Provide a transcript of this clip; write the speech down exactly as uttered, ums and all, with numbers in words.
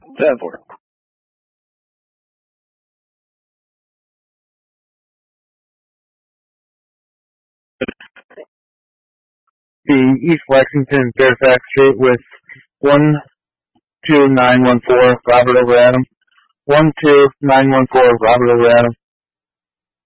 ten four. The East Lexington Fairfax Street with one two nine one four Robert over Adam. one two nine one four Robert over Adam.